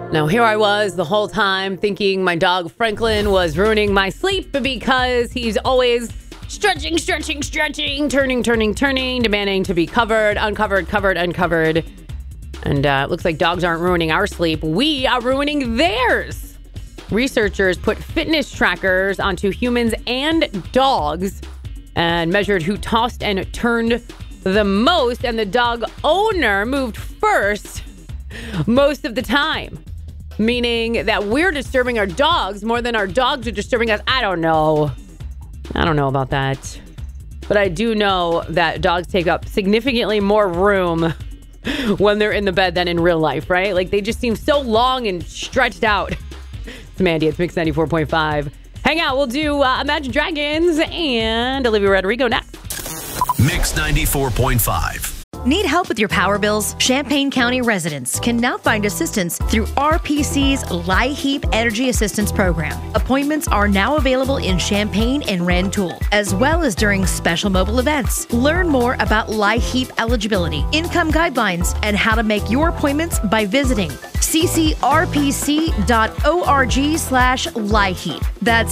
Now, here I was the whole time thinking my dog Franklin was ruining my sleep because he's always stretching, turning, demanding to be covered, uncovered. And it looks like dogs aren't ruining our sleep. We are ruining theirs. Researchers put fitness trackers onto humans and dogs and measured who tossed and turned the most. And the dog owner moved first most of the time, meaning that we're disturbing our dogs more than our dogs are disturbing us. I don't know about that. But I do know that dogs take up significantly more room when they're in the bed than in real life, right? Like they just seem so long and stretched out. It's Mandy. It's Mix 94.5. Hang out. We'll do Imagine Dragons and Olivia Rodrigo next. Mix 94.5. Need help with your power bills? Champaign County residents can now find assistance through RPC's LIHEAP Energy Assistance Program. Appointments are now available in Champaign and Rantoul, as well as during special mobile events. Learn more about LIHEAP eligibility, income guidelines, and how to make your appointments by visiting ccrpc.org/LIHEAP. That's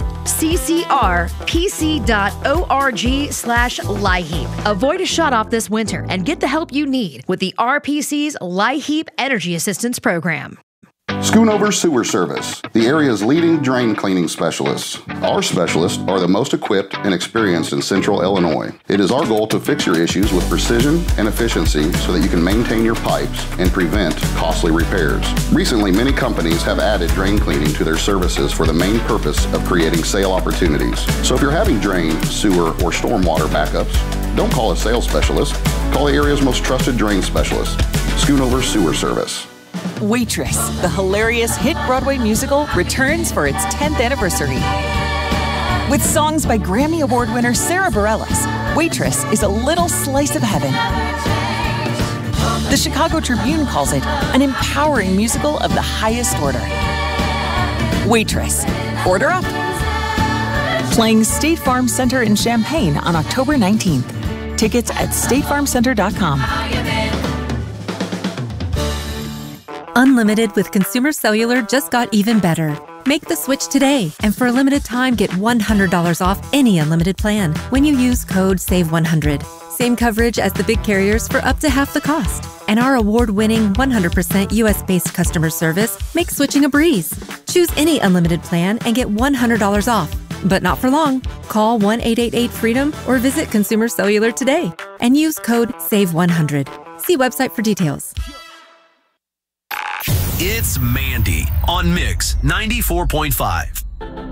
ccrpc.org/LIHEAP. Avoid a shutoff this winter and get the help you need with the RPC's LIHEAP Energy Assistance Program. Schoonover Sewer Service, the area's leading drain cleaning specialists. Our specialists are the most equipped and experienced in Central Illinois. It is our goal to fix your issues with precision and efficiency so that you can maintain your pipes and prevent costly repairs. Recently, many companies have added drain cleaning to their services for the main purpose of creating sale opportunities. So if you're having drain, sewer, or stormwater backups, don't call a sales specialist. Call the area's most trusted drain specialist, Schoonover Sewer Service. Waitress, the hilarious hit Broadway musical, returns for its 10th anniversary. With songs by Grammy Award winner Sarah Bareilles, Waitress is a little slice of heaven. The Chicago Tribune calls it an empowering musical of the highest order. Waitress, order up. Playing State Farm Center in Champaign on October 19th. Tickets at statefarmcenter.com. Unlimited with Consumer Cellular just got even better. Make the switch today, and for a limited time, get $100 off any unlimited plan when you use code SAVE100. Same coverage as the big carriers for up to half the cost. And our award-winning 100% US-based customer service makes switching a breeze. Choose any unlimited plan and get $100 off. But not for long. Call 1-888-FREEDOM or visit Consumer Cellular today and use code SAVE100. See website for details. It's Mandy on Mix 94.5.